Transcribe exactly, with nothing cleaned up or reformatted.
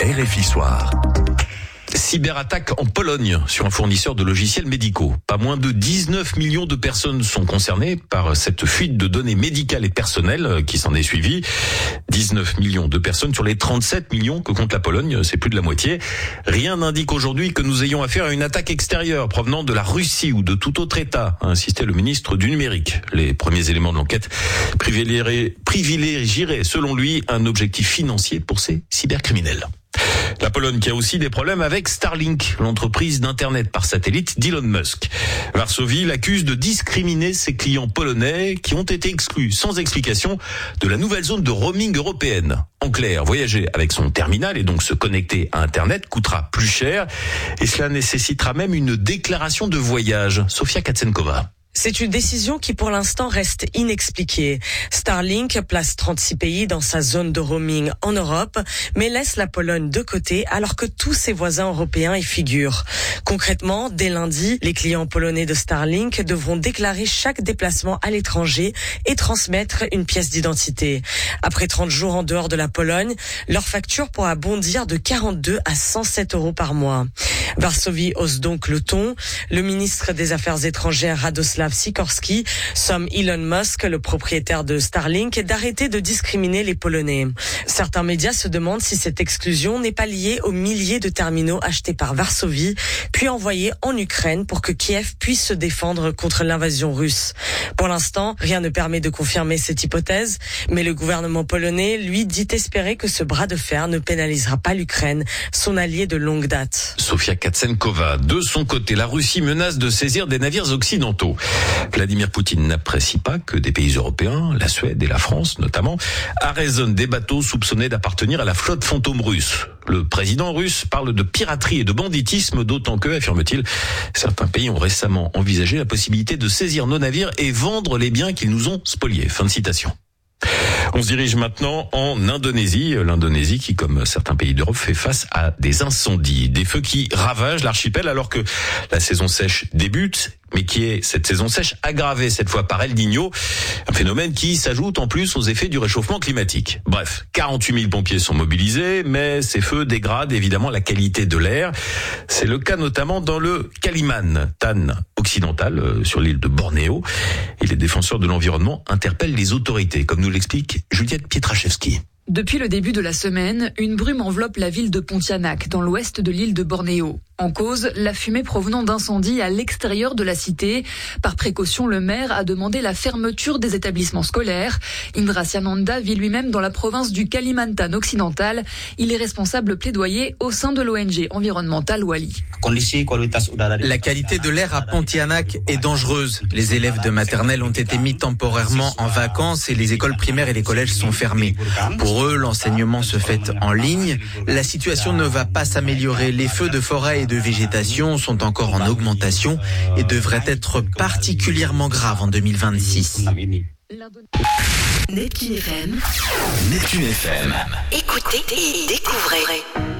R F I Soir. Cyberattaque en Pologne sur un fournisseur de logiciels médicaux. Pas moins de dix-neuf millions de personnes sont concernées par cette fuite de données médicales et personnelles qui s'en est suivie. dix-neuf millions de personnes sur les trente-sept millions que compte la Pologne, c'est plus de la moitié. Rien n'indique aujourd'hui que nous ayons affaire à une attaque extérieure provenant de la Russie ou de tout autre État, a insisté le ministre du Numérique. Les premiers éléments de l'enquête privilégieraient, selon lui, un objectif financier pour ces cybercriminels. La Pologne qui a aussi des problèmes avec Starlink, l'entreprise d'internet par satellite d'Elon Musk. Varsovie l'accuse de discriminer ses clients polonais qui ont été exclus sans explication de la nouvelle zone de roaming européenne. En clair, voyager avec son terminal et donc se connecter à Internet coûtera plus cher et cela nécessitera même une déclaration de voyage. Sofia Katsenkova. C'est une décision qui pour l'instant reste inexpliquée. Starlink place trente-six pays dans sa zone de roaming en Europe, mais laisse la Pologne de côté alors que tous ses voisins européens y figurent. Concrètement, dès lundi, les clients polonais de Starlink devront déclarer chaque déplacement à l'étranger et transmettre une pièce d'identité. Après trente jours en dehors de la Pologne, leur facture pourra bondir de quarante-deux à cent sept euros par mois. Varsovie hausse donc le ton. Le ministre des Affaires étrangères Radoslav Sikorski somme Elon Musk, le propriétaire de Starlink, d'arrêter de discriminer les Polonais. Certains médias se demandent si cette exclusion n'est pas liée aux milliers de terminaux achetés par Varsovie, puis envoyés en Ukraine pour que Kiev puisse se défendre contre l'invasion russe. Pour l'instant, rien ne permet de confirmer cette hypothèse, mais le gouvernement polonais, lui, dit espérer que ce bras de fer ne pénalisera pas l'Ukraine, son allié de longue date. Sofia Katsenkova. De son côté, la Russie menace de saisir des navires occidentaux. Vladimir Poutine n'apprécie pas que des pays européens, la Suède et la France notamment, arraisonnent des bateaux soupçonnés d'appartenir à la flotte fantôme russe. Le président russe parle de piraterie et de banditisme, d'autant que, affirme-t-il, certains pays ont récemment envisagé la possibilité de saisir nos navires et vendre les biens qu'ils nous ont spoliés. Fin de citation. On se dirige maintenant en Indonésie. L'Indonésie qui, comme certains pays d'Europe, fait face à des incendies, des feux qui ravagent l'archipel alors que la saison sèche débute, mais qui est cette saison sèche aggravée cette fois par El Niño, un phénomène qui s'ajoute en plus aux effets du réchauffement climatique. Bref, quarante-huit mille pompiers sont mobilisés, mais ces feux dégradent évidemment la qualité de l'air. C'est le cas notamment dans le Kalimantan occidental, euh, sur l'île de Bornéo. Et les défenseurs de l'environnement interpellent les autorités, comme nous l'explique Juliette Pietraszewski. Depuis le début de la semaine, une brume enveloppe la ville de Pontianak, dans l'ouest de l'île de Bornéo. En cause, la fumée provenant d'incendies à l'extérieur de la cité. Par précaution, le maire a demandé la fermeture des établissements scolaires. Indra Siananda vit lui-même dans la province du Kalimantan occidental. Il est responsable plaidoyer au sein de l'O N G environnementale Wali. La qualité de l'air à Pontianak est dangereuse. Les élèves de maternelle ont été mis temporairement en vacances et les écoles primaires et les collèges sont fermés. Pour eux, l'enseignement se fait en ligne. La situation ne va pas s'améliorer. Les feux de forêt et de végétation sont encore en augmentation et devraient être particulièrement graves en deux mille vingt-six. Neptune F M. Neptune F M. Écoutez et découvrez.